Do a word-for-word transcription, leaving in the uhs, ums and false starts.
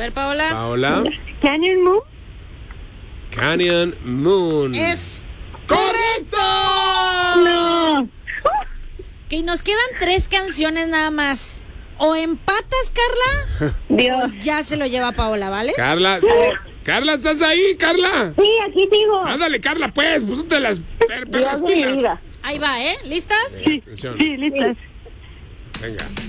ver, Paola. Paola. Canyon Moon. Canyon Moon. Es ¡correcto! No. que nos quedan tres canciones nada más. O empatas, Carla, Dios. ya se lo lleva Paola, ¿vale? Carla, Carla, ¿estás ahí, Carla? Sí, aquí sigo. Ándale, Carla, pues, pues ponte las per- perras Dios de mi pilas. vida. Ahí va, ¿eh? ¿Listas? Venga, atención. Sí, listas. Venga.